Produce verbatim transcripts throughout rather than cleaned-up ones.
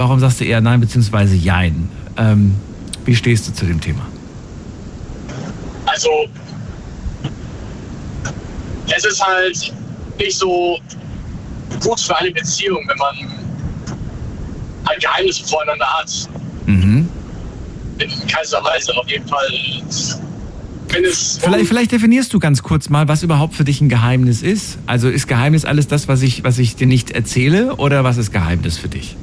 Warum sagst du eher nein bzw. jein? Ähm, wie stehst du zu dem Thema? Also, es ist halt nicht so gut für eine Beziehung, wenn man ein Geheimnis voreinander hat. Mhm. In keinster Weise auf jeden Fall. Wenn es vielleicht, vielleicht definierst du ganz kurz mal, was überhaupt für dich ein Geheimnis ist. Also ist Geheimnis alles das, was ich, was ich dir nicht erzähle, oder was ist Geheimnis für dich?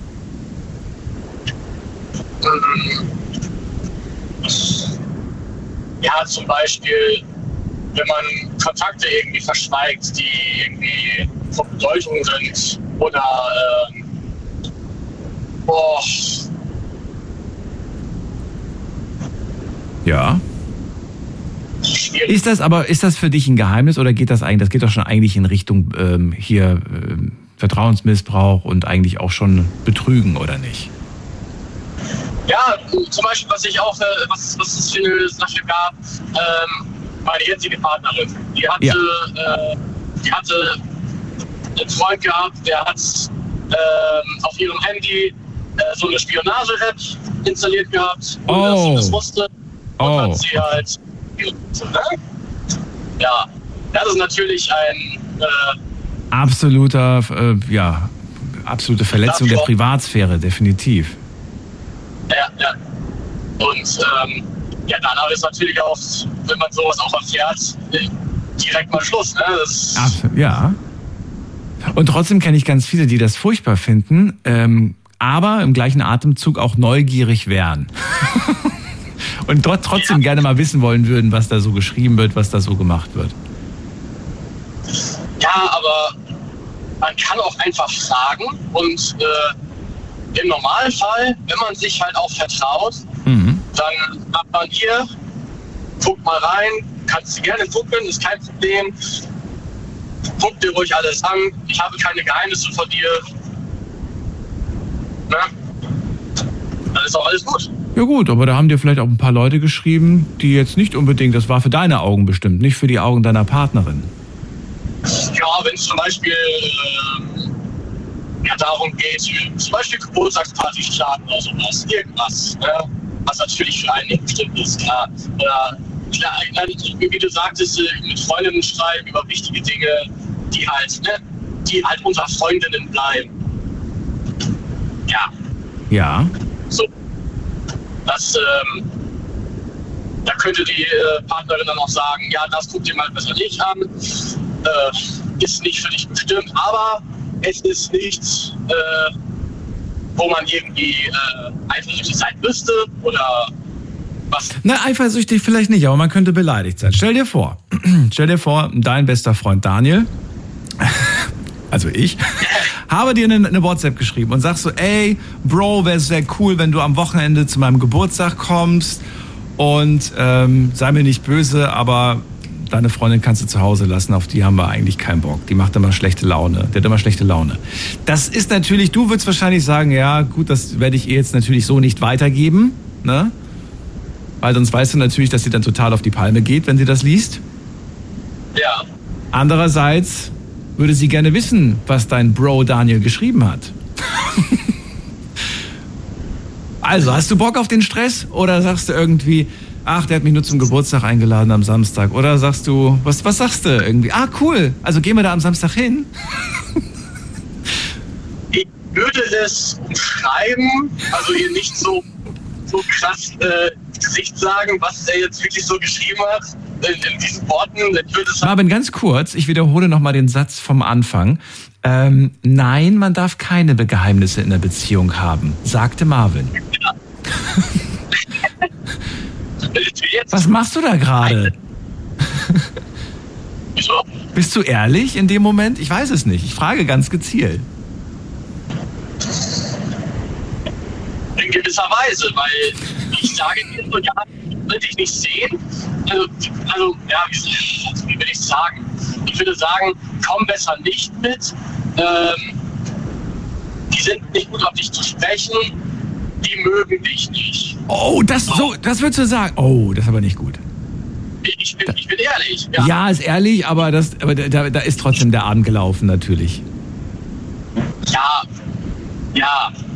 Ja, zum Beispiel, wenn man Kontakte irgendwie verschweigt, die irgendwie von Bedeutung sind, oder ähm, boah. Ja. Schwierig. Ist das aber, ist das für dich ein Geheimnis oder geht das eigentlich, das geht doch schon eigentlich in Richtung ähm, hier ähm, Vertrauensmissbrauch und eigentlich auch schon Betrügen, oder nicht? Ja, zum Beispiel, was ich auch, äh, was, was es für eine Sache gab, ähm, meine jetzige Partnerin, die hatte, Ja. äh, die hatte einen Freund gehabt, der hat ähm, auf ihrem Handy äh, so eine Spionage-App installiert gehabt, ohne dass sie Oh. das wusste. Und Oh. hat sie halt, ja, das ist natürlich ein, äh, Absoluter, äh, ja, absolute Verletzung der Privatsphäre, definitiv. ja, ja. Und ähm, ja, danach ist natürlich auch, wenn man sowas auch erfährt, direkt mal Schluss. Ne? Das Absolut, ja. Und trotzdem kenne ich ganz viele, die das furchtbar finden, ähm, aber im gleichen Atemzug auch neugierig wären. Und dort trotzdem Ja. gerne mal wissen wollen würden, was da so geschrieben wird, was da so gemacht wird. Ja, aber man kann auch einfach fragen und äh, im Normalfall, wenn man sich halt auch vertraut, Mhm. dann sagt man hier, guck mal rein, kannst du gerne gucken, ist kein Problem. Guck dir ruhig alles an, ich habe keine Geheimnisse von dir. Ne? Dann ist auch alles gut. Ja gut, aber da haben dir vielleicht auch ein paar Leute geschrieben, die jetzt nicht unbedingt, das war für deine Augen bestimmt, nicht für die Augen deiner Partnerin. Ja, wenn es zum Beispiel ähm, ja, darum geht, zum Beispiel Geburtstagsparty starten oder sowas, irgendwas, ne? Was natürlich für einen nicht bestimmt ist, klar. Oder klar, wie du sagtest, mit Freundinnen schreiben über wichtige Dinge, die halt, ne, die halt unter Freundinnen bleiben. Ja, Ja. so. Das, ähm, da könnte die äh, Partnerin dann auch sagen, ja, das guck dir mal besser nicht an, äh, ist nicht für dich bestimmt, aber es ist nichts, äh, wo man irgendwie äh, eifersüchtig sein müsste oder was. Na, eifersüchtig vielleicht nicht, aber man könnte beleidigt sein. Stell dir vor, stell dir vor, dein bester Freund Daniel, also ich, habe dir eine, eine WhatsApp geschrieben und sagst so, ey, Bro, wäre sehr cool, wenn du am Wochenende zu meinem Geburtstag kommst und ähm, sei mir nicht böse, aber deine Freundin kannst du zu Hause lassen, auf die haben wir eigentlich keinen Bock. Die macht immer schlechte Laune, die hat immer schlechte Laune. Das ist natürlich, du würdest wahrscheinlich sagen, ja gut, das werde ich ihr jetzt natürlich so nicht weitergeben, ne? Weil sonst weißt du natürlich, dass sie dann total auf die Palme geht, wenn sie das liest. Ja. Andererseits würde sie gerne wissen, was dein Bro Daniel geschrieben hat. Also, hast du Bock auf den Stress? Oder sagst du irgendwie, ach, der hat mich nur zum Geburtstag eingeladen am Samstag? Oder sagst du, was, was sagst du irgendwie? Ah, cool, also gehen wir da am Samstag hin? Ich würde es schreiben, also ihr nicht so, so krass äh, ins Gesicht sagen, was er jetzt wirklich so geschrieben hat, in, in diesen Worten. Ich würde es Marvin, ganz kurz, ich wiederhole nochmal den Satz vom Anfang. Ähm, nein, man darf keine Geheimnisse in der Beziehung haben, sagte Marvin. Ja. Jetzt, Was machst du da gerade? Wieso? Bist du ehrlich in dem Moment? Ich weiß es nicht. Ich frage ganz gezielt. In gewisser Weise, weil ich sage dir so, ja, will ich nicht sehen. Also, also ja, wie, wie will ich sagen? Ich würde sagen, komm besser nicht mit. Ähm, die sind nicht gut auf dich zu sprechen. Die mögen dich nicht. Oh, das so, das würdest du sagen. Oh, das ist aber nicht gut. Ich bin, ich bin ehrlich. Ja, Ja, ist ehrlich, aber das, aber da, da ist trotzdem der Abend gelaufen natürlich. ja, ja.